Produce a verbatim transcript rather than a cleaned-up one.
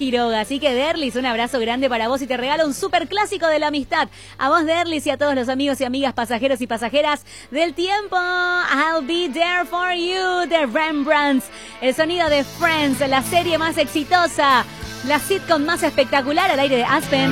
Quiroga. Así que, Derlis, un abrazo grande para vos y te regalo un super clásico de la amistad. A vos, Derlis, y a todos los amigos y amigas, pasajeros y pasajeras del tiempo. I'll be there for you, de Rembrandts. El sonido de Friends, la serie más exitosa, la sitcom más espectacular al aire de Aspen.